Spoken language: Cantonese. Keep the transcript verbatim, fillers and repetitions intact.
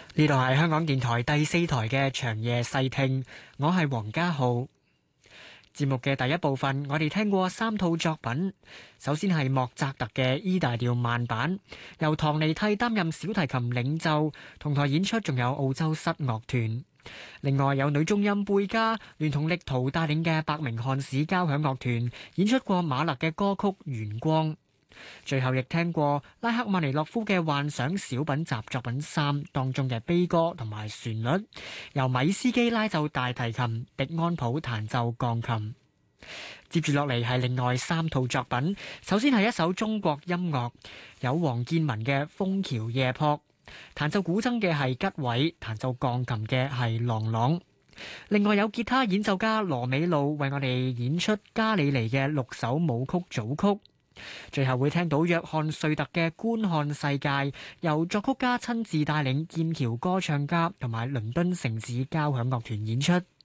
呢度係香港電台第四台嘅長夜細聽，我係黃家浩。節目嘅第一部分，我哋聽過三套作品。首先係莫扎特嘅 E 大調慢板，由唐尼蒂擔任小提琴領奏，同台演出仲有澳洲室樂團。另外有女中音貝加聯同力圖帶領嘅伯明翰市交響樂團演出過馬勒嘅歌曲《圓光》。最後亦聽過拉赫曼尼諾夫嘅幻想小品集作品三當中嘅悲歌同埋旋律，由米斯基拉奏大提琴，迪安普彈奏鋼琴。接住落嚟係另外三套作品，首先係一首中國音樂，有黃建文嘅《楓橋夜泊》，彈奏古箏嘅係吉偉，彈奏鋼琴嘅係郎朗。另外有吉他演奏家羅美露為我哋演出加里尼嘅六首舞曲組曲。最後會聽到約翰瑞特嘅《觀看世界》，由作曲家親自帶領劍橋歌唱家同埋倫敦城市交響樂團演出。